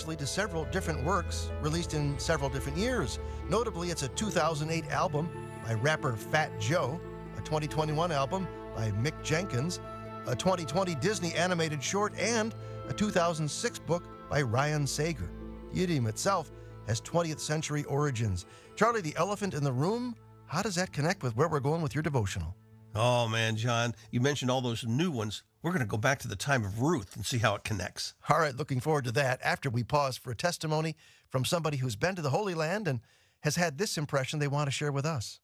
actually to several different works released in several different years. Notably, it's a 2008 album by rapper Fat Joe, a 2021 album by Mick Jenkins, a 2020 Disney animated short, and a 2006 book by Ryan Sager. The idiom itself has 20th century origins. Charlie, the elephant in the room, how does that connect with where we're going with your devotional? Oh, man, John, you mentioned all those new ones. We're going to go back to the time of Ruth and see how it connects. All right, looking forward to that after we pause for a testimony from somebody who's been to the Holy Land and has had this impression they want to share with us.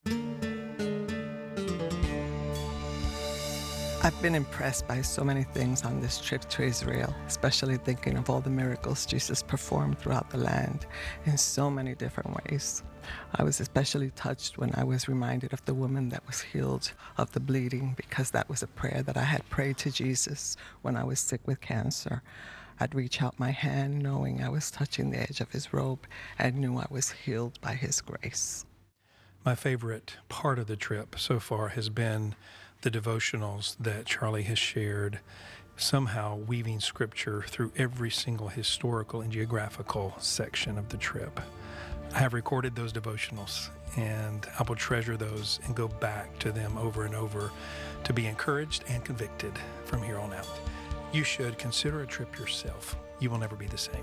I've been impressed by so many things on this trip to Israel, especially thinking of all the miracles Jesus performed throughout the land in so many different ways. I was especially touched when I was reminded of the woman that was healed of the bleeding, because that was a prayer that I had prayed to Jesus when I was sick with cancer. I'd reach out my hand knowing I was touching the edge of his robe and knew I was healed by his grace. My favorite part of the trip so far has been the devotionals that Charlie has shared, somehow weaving scripture through every single historical and geographical section of the trip. I have recorded those devotionals, and I will treasure those and go back to them over and over to be encouraged and convicted from here on out. You should consider a trip yourself. You will never be the same.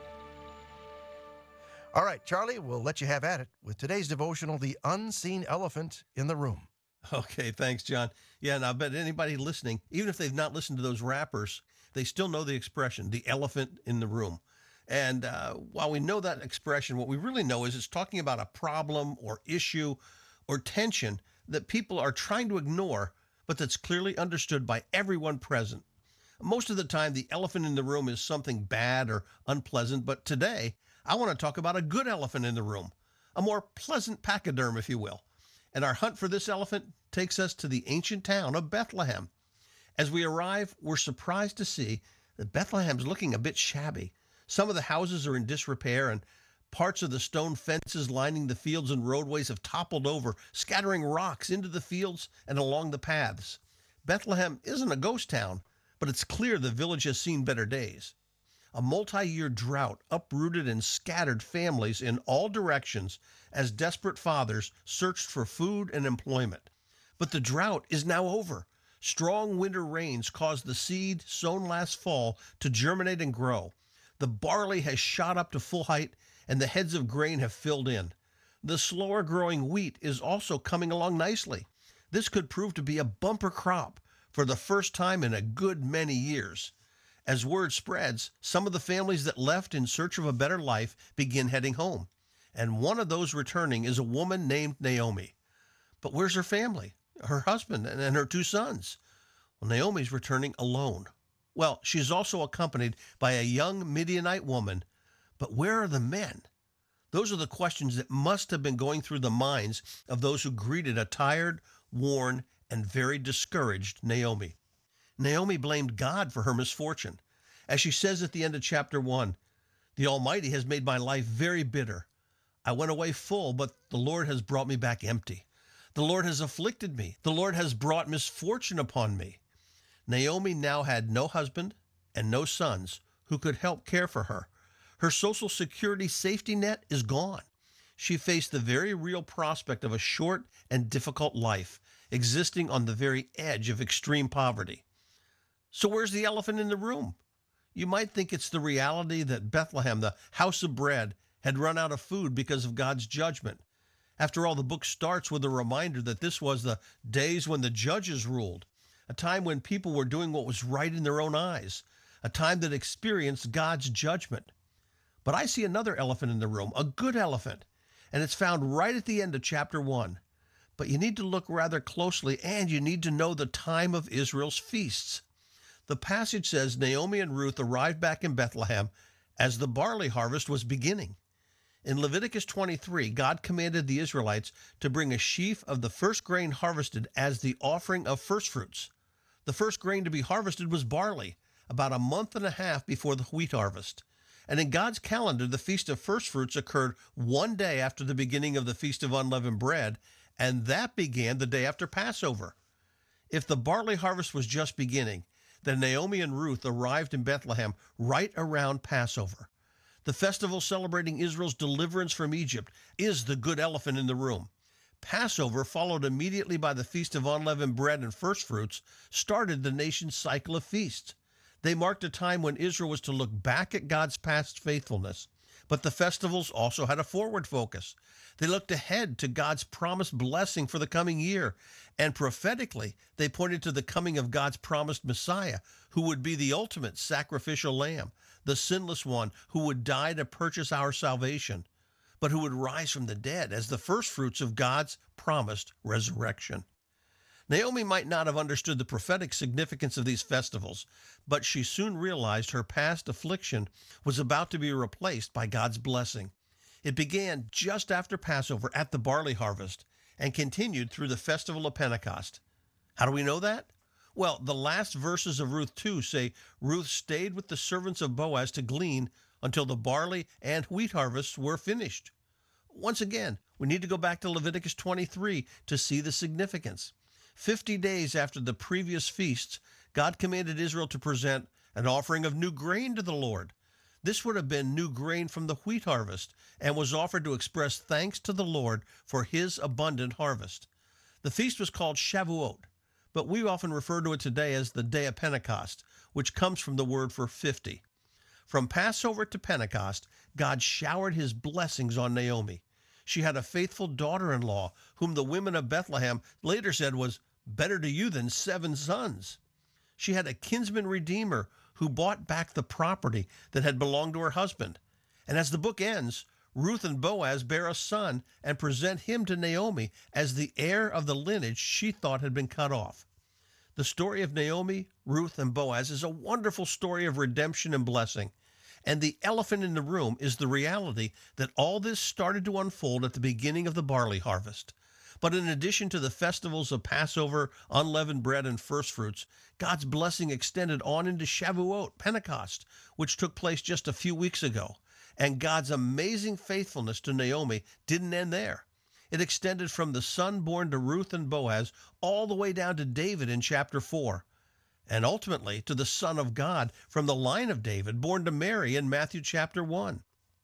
All right, Charlie, we'll let you have at it with today's devotional, The Unseen Elephant in the Room. Okay, thanks, John. Yeah, and I bet anybody listening, even if they've not listened to those rappers, they still know the expression, the elephant in the room. And while we know that expression, what we really know is it's talking about a problem or issue or tension that people are trying to ignore, but that's clearly understood by everyone present. Most of the time, the elephant in the room is something bad or unpleasant, but today, I want to talk about a good elephant in the room, a more pleasant pachyderm, if you will. And our hunt for this elephant takes us to the ancient town of Bethlehem. As we arrive, we're surprised to see that Bethlehem's looking a bit shabby. Some of the houses are in disrepair, and parts of the stone fences lining the fields and roadways have toppled over, scattering rocks into the fields and along the paths. Bethlehem isn't a ghost town, but it's clear the village has seen better days. A multi-year drought uprooted and scattered families in all directions as desperate fathers searched for food and employment. But the drought is now over. Strong winter rains caused the seed sown last fall to germinate and grow. The barley has shot up to full height, and the heads of grain have filled in. The slower growing wheat is also coming along nicely. This could prove to be a bumper crop for the first time in a good many years. As word spreads, some of the families that left in search of a better life begin heading home. And one of those returning is a woman named Naomi. But where's her family, her husband, and her 2 sons? Well, Naomi's returning alone. Well, she's also accompanied by a young Midianite woman. But where are the men? Those are the questions that must have been going through the minds of those who greeted a tired, worn, and very discouraged Naomi. Naomi blamed God for her misfortune. As she says at the end of chapter 1, "The Almighty has made my life very bitter. I went away full, but the Lord has brought me back empty. The Lord has afflicted me. The Lord has brought misfortune upon me." Naomi now had no husband and no sons who could help care for her. Her social security safety net is gone. She faced the very real prospect of a short and difficult life, existing on the very edge of extreme poverty. So where's the elephant in the room? You might think it's the reality that Bethlehem, the house of bread, had run out of food because of God's judgment. After all, the book starts with a reminder that this was the days when the judges ruled, a time when people were doing what was right in their own eyes, a time that experienced God's judgment. But I see another elephant in the room, a good elephant, and it's found right at the end of chapter 1. But you need to look rather closely, and you need to know the time of Israel's feasts. The passage says Naomi and Ruth arrived back in Bethlehem as the barley harvest was beginning. In Leviticus 23, God commanded the Israelites to bring a sheaf of the first grain harvested as the offering of firstfruits. The first grain to be harvested was barley, about a month and a half before the wheat harvest. And in God's calendar, the Feast of Firstfruits occurred one day after the beginning of the Feast of Unleavened Bread, and that began the day after Passover. If the barley harvest was just beginning, then Naomi and Ruth arrived in Bethlehem right around Passover. The festival celebrating Israel's deliverance from Egypt is the good elephant in the room. Passover, followed immediately by the Feast of Unleavened Bread and First Fruits, started the nation's cycle of feasts. They marked a time when Israel was to look back at God's past faithfulness. But the festivals also had a forward focus. They looked ahead to God's promised blessing for the coming year, and prophetically, they pointed to the coming of God's promised Messiah, who would be the ultimate sacrificial lamb, the sinless one who would die to purchase our salvation, but who would rise from the dead as the first fruits of God's promised resurrection. Naomi might not have understood the prophetic significance of these festivals, but she soon realized her past affliction was about to be replaced by God's blessing. It began just after Passover at the barley harvest and continued through the festival of Pentecost. How do we know that? Well, the last verses of Ruth 2 say Ruth stayed with the servants of Boaz to glean until the barley and wheat harvests were finished. Once again, we need to go back to Leviticus 23 to see the significance. 50 days after the previous feasts, God commanded Israel to present an offering of new grain to the Lord. This would have been new grain from the wheat harvest and was offered to express thanks to the Lord for his abundant harvest. The feast was called Shavuot, but we often refer to it today as the Day of Pentecost, which comes from the word for 50. From Passover to Pentecost, God showered his blessings on Naomi. She had a faithful daughter-in-law, whom the women of Bethlehem later said was better to you than 7 sons. She had a kinsman redeemer who bought back the property that had belonged to her husband. And as the book ends, Ruth and Boaz bear a son and present him to Naomi as the heir of the lineage she thought had been cut off. The story of Naomi, Ruth, and Boaz is a wonderful story of redemption and blessing. And the elephant in the room is the reality that all this started to unfold at the beginning of the barley harvest. But in addition to the festivals of Passover, unleavened bread, and first fruits, God's blessing extended on into Shavuot, Pentecost, which took place just a few weeks ago. And God's amazing faithfulness to Naomi didn't end there. It extended from the son born to Ruth and Boaz all the way down to David in chapter 4. And ultimately to the Son of God from the line of David, born to Mary in Matthew chapter 1.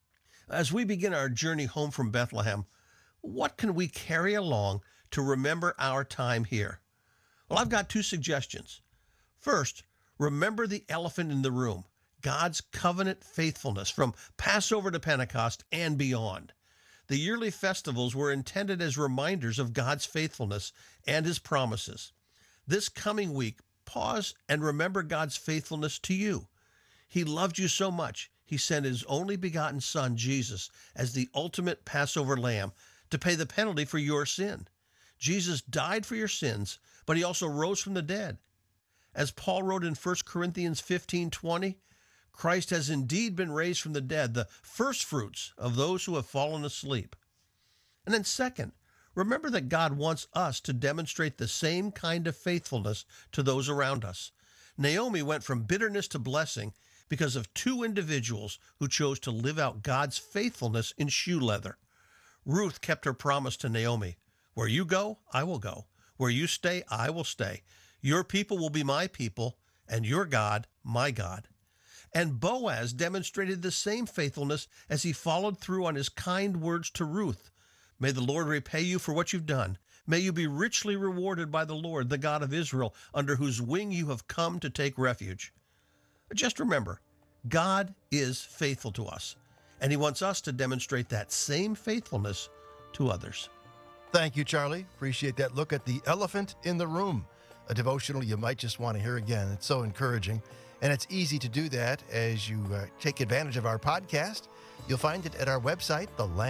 As we begin our journey home from Bethlehem, what can we carry along to remember our time here? Well, I've got 2 suggestions. First, remember the elephant in the room, God's covenant faithfulness from Passover to Pentecost and beyond. The yearly festivals were intended as reminders of God's faithfulness and his promises. This coming week, pause and remember God's faithfulness to you. He loved you so much, he sent his only begotten Son, Jesus, as the ultimate Passover lamb to pay the penalty for your sin. Jesus died for your sins, but he also rose from the dead. As Paul wrote in 1 Corinthians 15:20, Christ has indeed been raised from the dead, the first fruits of those who have fallen asleep. And then second, remember that God wants us to demonstrate the same kind of faithfulness to those around us. Naomi went from bitterness to blessing because of 2 individuals who chose to live out God's faithfulness in shoe leather. Ruth kept her promise to Naomi. Where you go, I will go. Where you stay, I will stay. Your people will be my people, and your God, my God. And Boaz demonstrated the same faithfulness as he followed through on his kind words to Ruth. May the Lord repay you for what you've done. May you be richly rewarded by the Lord, the God of Israel, under whose wing you have come to take refuge. Just remember, God is faithful to us, and he wants us to demonstrate that same faithfulness to others. Thank you, Charlie. Appreciate that look at the elephant in the room, a devotional you might just want to hear again. It's so encouraging, and it's easy to do that as you take advantage of our podcast. You'll find it at our website,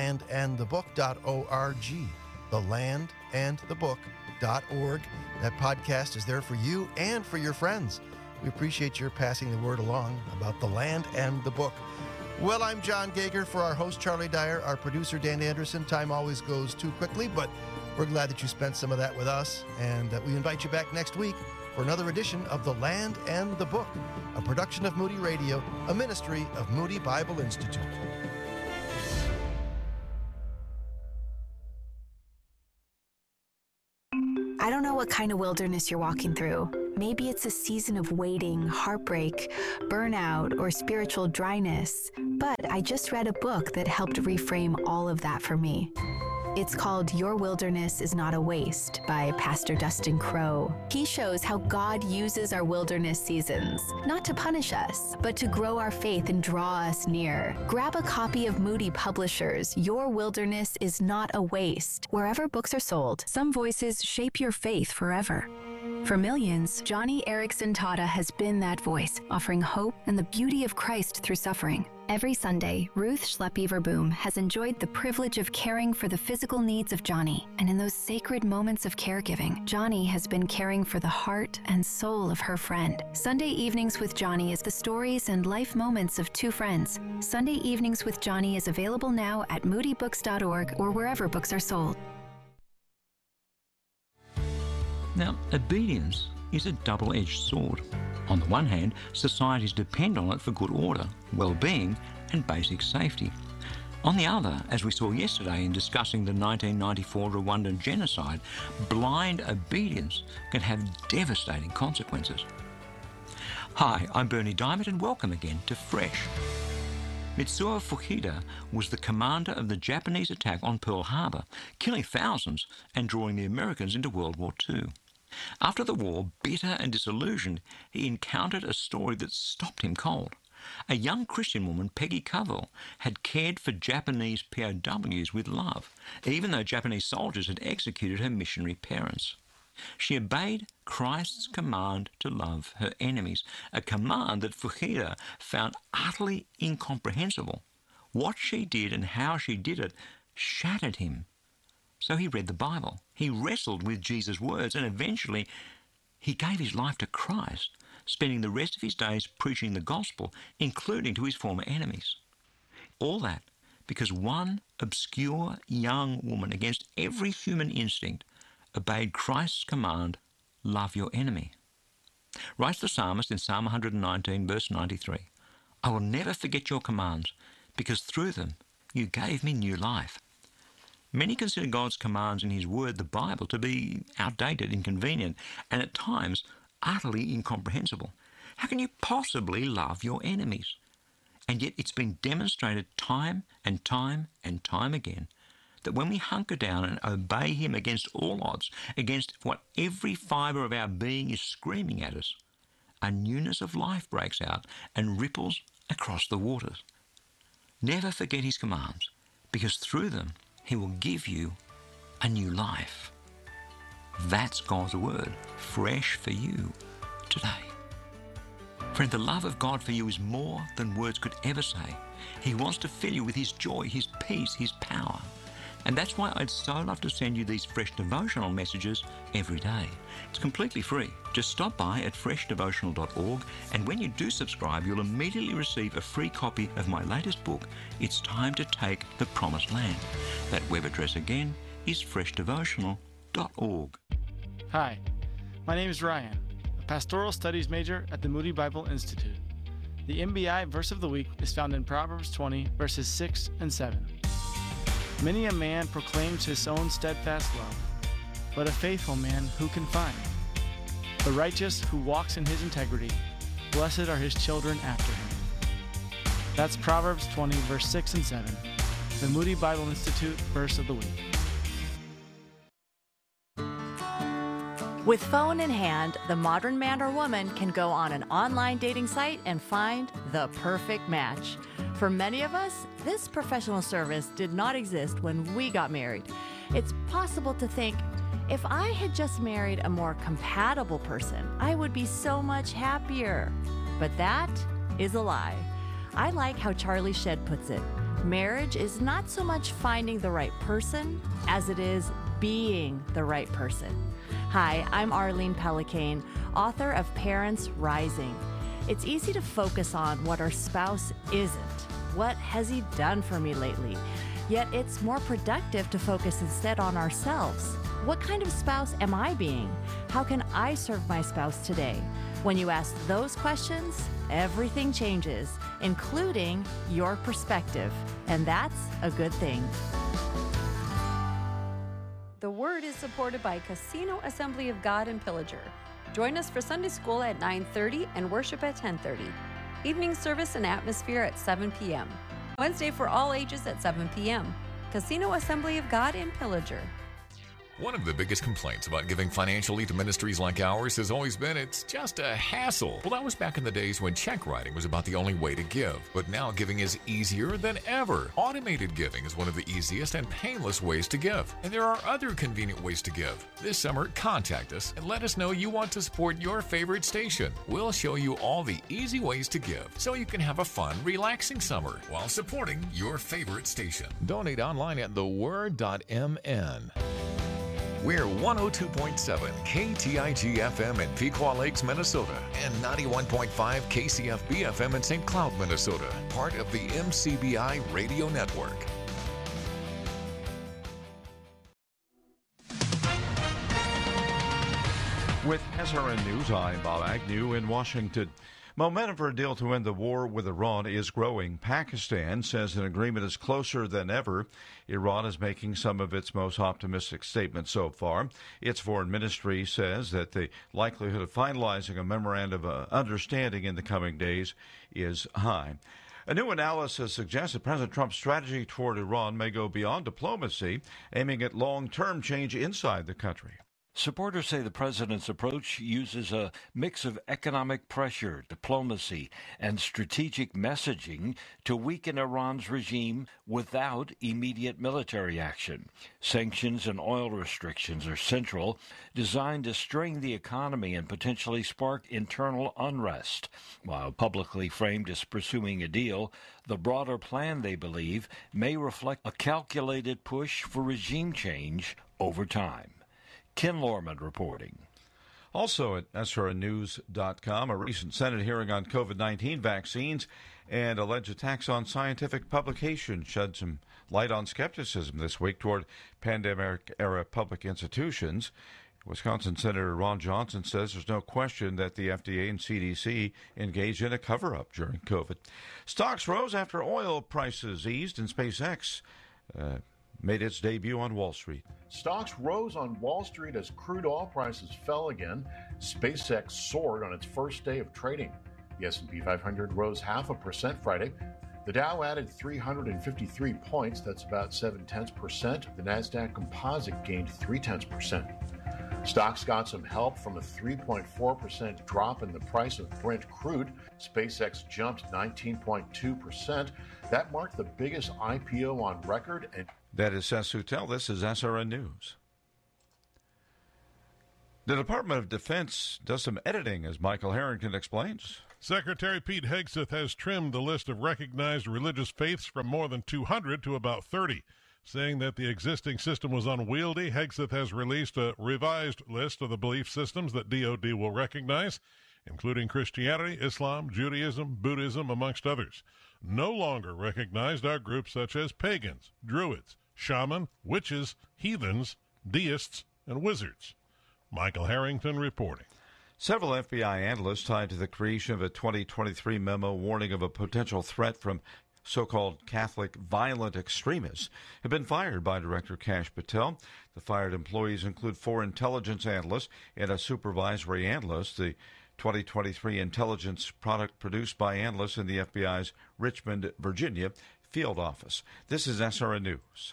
thelandandthebook.org, thelandandthebook.org. That podcast is there for you and for your friends. We appreciate your passing the word along about the land and the book. Well, I'm John Gager for our host, Charlie Dyer, our producer, Dan Anderson. Time always goes too quickly, but we're glad that you spent some of that with us, and we invite you back next week for another edition of The Land and the Book, a production of Moody Radio, a ministry of Moody Bible Institute. I don't know what kind of wilderness you're walking through, Maybe it's a season of waiting, heartbreak, burnout, or spiritual dryness. But I just read a book that helped reframe all of that for me. It's called Your Wilderness is Not a Waste by Pastor Dustin Crowe. He shows how God uses our wilderness seasons, not to punish us, but to grow our faith and draw us near. Grab a copy of Moody Publishers' Your Wilderness is Not a Waste, wherever books are sold. Some voices shape your faith forever. For millions, Johnny Erickson Tata has been that voice, offering hope and the beauty of Christ through suffering. Every Sunday, Ruth Schleppi-Verboom has enjoyed the privilege of caring for the physical needs of Johnny. And in those sacred moments of caregiving, Johnny has been caring for the heart and soul of her friend. Sunday Evenings with Johnny is the stories and life moments of two friends. Sunday Evenings with Johnny is available now at moodybooks.org or wherever books are sold. Now, obedience is a double-edged sword. On the one hand, societies depend on it for good order, well-being and basic safety. On the other, as we saw yesterday in discussing the 1994 Rwandan genocide, blind obedience can have devastating consequences. Hi, I'm Bernie Diamond and welcome again to Fresh. Mitsuo Fuchida was the commander of the Japanese attack on Pearl Harbor, killing thousands and drawing the Americans into World War II. After the war, bitter and disillusioned, he encountered a story that stopped him cold. A young Christian woman, Peggy Covell, had cared for Japanese POWs with love, even though Japanese soldiers had executed her missionary parents. She obeyed Christ's command to love her enemies, a command that Fuchida found utterly incomprehensible. What she did and how she did it shattered him. So he read the Bible. He wrestled with Jesus' words and eventually he gave his life to Christ, spending the rest of his days preaching the gospel, including to his former enemies. All that because one obscure young woman, against every human instinct, obeyed Christ's command, love your enemy. Writes the psalmist in Psalm 119, verse 93, I will never forget your commands, because through them you gave me new life. Many consider God's commands in his word, the Bible, to be outdated, inconvenient, and at times utterly incomprehensible. How can you possibly love your enemies? And yet it's been demonstrated time and time and time again that when we hunker down and obey him against all odds, against what every fibre of our being is screaming at us, a newness of life breaks out and ripples across the waters. Never forget his commands, because through them he will give you a new life. That's God's word, fresh for you today. Friend, the love of God for you is more than words could ever say. He wants to fill you with his joy, his peace, his power. And that's why I'd so love to send you these fresh devotional messages every day. It's completely free. Just stop by at freshdevotional.org, and when you do subscribe, you'll immediately receive a free copy of my latest book, It's Time to Take the Promised Land. That web address again is freshdevotional.org. Hi, my name is Ryan, a pastoral studies major at the Moody Bible Institute. The MBI verse of the week is found in Proverbs 20, verses 6 and 7. Many a man proclaims his own steadfast love, but a faithful man who can find? The righteous who walks in his integrity, blessed are his children after him. That's Proverbs 20, verse 6 and 7, the Moody Bible Institute verse of the week. With phone in hand, the modern man or woman can go on an online dating site and find the perfect match. For many of us, this professional service did not exist when we got married. It's possible to think, if I had just married a more compatible person, I would be so much happier. But that is a lie. I like how Charlie Shedd puts it. Marriage is not so much finding the right person as it is being the right person. Hi, I'm Arlene Pellicane, author of Parents Rising. It's easy to focus on what our spouse isn't. What has he done for me lately? Yet it's more productive to focus instead on ourselves. What kind of spouse am I being? How can I serve my spouse today? When you ask those questions, everything changes, including your perspective. And that's a good thing. The Word is supported by Casino Assembly of God in Pillager, Join us for Sunday school at 9:30 and worship at 10:30. Evening service and atmosphere at 7 p.m. Wednesday for all ages at 7 p.m. Casino Assembly of God in Pillager. One of the biggest complaints about giving financially to ministries like ours has always been it's just a hassle. Well, that was back in the days when check writing was about the only way to give. But now giving is easier than ever. Automated giving is one of the easiest and painless ways to give. And there are other convenient ways to give. This summer, contact us and let us know you want to support your favorite station. We'll show you all the easy ways to give so you can have a fun, relaxing summer while supporting your favorite station. Donate online at theword.mn. We're 102.7 KTIG FM in Pequot Lakes, Minnesota, and 91.5 KCFB FM in St. Cloud, Minnesota, part of the MCBI Radio Network. With SRN News, I'm Bob Agnew in Washington. Momentum for a deal to end the war with Iran is growing. Pakistan says an agreement is closer than ever. Iran is making some of its most optimistic statements so far. Its foreign ministry says that the likelihood of finalizing a memorandum of understanding in the coming days is high. A new analysis suggests that President Trump's strategy toward Iran may go beyond diplomacy, aiming at long-term change inside the country. Supporters say the president's approach uses a mix of economic pressure, diplomacy, and strategic messaging to weaken Iran's regime without immediate military action. Sanctions and oil restrictions are central, designed to strain the economy and potentially spark internal unrest. While publicly framed as pursuing a deal, the broader plan, they believe, may reflect a calculated push for regime change over time. Ken Lorman reporting. Also at srnnews.com, a recent Senate hearing on COVID-19 vaccines and alleged attacks on scientific publications shed some light on skepticism this week toward pandemic-era public institutions. Wisconsin Senator Ron Johnson says there's no question that the FDA and CDC engaged in a cover-up during COVID. Stocks rose after oil prices eased and SpaceX made its debut on Wall Street. Stocks rose on Wall Street as crude oil prices fell again. SpaceX soared on its first day of trading. The S&P 500 rose 0.5% Friday. The Dow added 353 points, that's about 0.7%. The Nasdaq Composite gained 0.3%. Stocks got some help from a 3.4% drop in the price of Brent crude. SpaceX jumped 19.2%. That marked the biggest IPO on record. And that is Seth Sutel. This is SRN News. The Department of Defense does some editing, as Michael Harrington explains. Secretary Pete Hegseth has trimmed the list of recognized religious faiths from more than 200 to about 30. Saying that the existing system was unwieldy, Hegseth has released a revised list of the belief systems that DoD will recognize, including Christianity, Islam, Judaism, Buddhism, amongst others. No longer recognized are groups such as pagans, druids, shaman, witches, heathens, deists, and wizards. Michael Harrington reporting. Several FBI analysts tied to the creation of a 2023 memo warning of a potential threat from so-called Catholic violent extremists have been fired by Director Kash Patel. The fired employees include 4 intelligence analysts and a supervisory analyst. The 2023 intelligence product produced by analysts in the FBI's Richmond, Virginia field office. This is SRN News.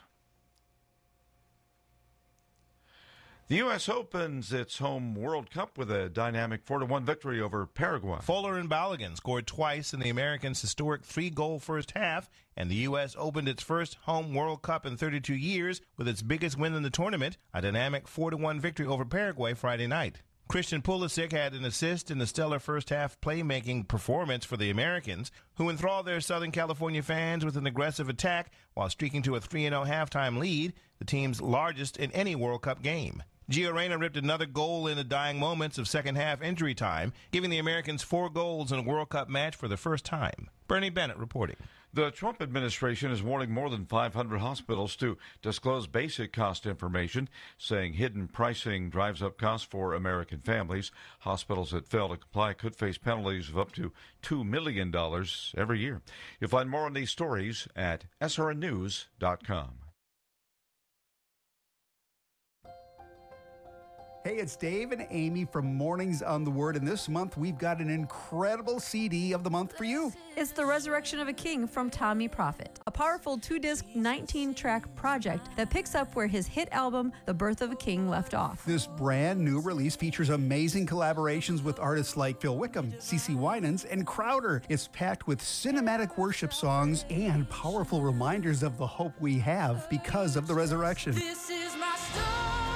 The U.S. opens its home World Cup with a dynamic 4-1 victory over Paraguay. Fuller and Balogun scored twice in the Americans' historic 3-goal first half, and the U.S. opened its first home World Cup in 32 years with its biggest win in the tournament, a dynamic 4-1 victory over Paraguay Friday night. Christian Pulisic had an assist in the stellar first-half playmaking performance for the Americans, who enthralled their Southern California fans with an aggressive attack while streaking to a 3-0 halftime lead, the team's largest in any World Cup game. Gio Reyna ripped another goal in the dying moments of second-half injury time, giving the Americans 4 goals in a World Cup match for the first time. Bernie Bennett reporting. The Trump administration is warning more than 500 hospitals to disclose basic cost information, saying hidden pricing drives up costs for American families. Hospitals that fail to comply could face penalties of up to $2 million every year. You'll find more on these stories at srnnews.com. Hey, it's Dave and Amy from Mornings on the Word, and this month we've got an incredible CD of the month for you. It's The Resurrection of a King from Tommy Prophet, a powerful 2-disc, 19-track project that picks up where his hit album, The Birth of a King, left off. This brand new release features amazing collaborations with artists like Phil Wickham, CeCe Winans, and Crowder. It's packed with cinematic worship songs and powerful reminders of the hope we have because of the resurrection. This is my story.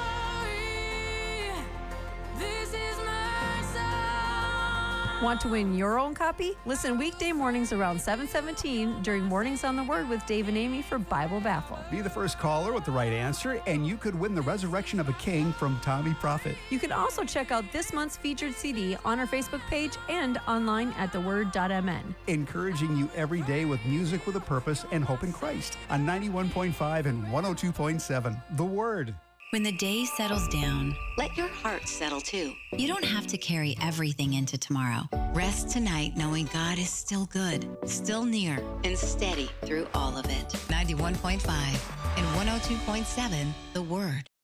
Want to win your own copy? Listen weekday mornings around 7:17 during Mornings on the Word with Dave and Amy for Bible Baffle. Be the first caller with the right answer, and you could win The Resurrection of a King from Tommy Prophet. You can also check out this month's featured CD on our Facebook page and online at theword.mn. Encouraging you every day with music with a purpose and hope in Christ on 91.5 and 102.7. The Word. When the day settles down, let your heart settle too. You don't have to carry everything into tomorrow. Rest tonight knowing God is still good, still near, and steady through all of it. 91.5 and 102.7, The Word.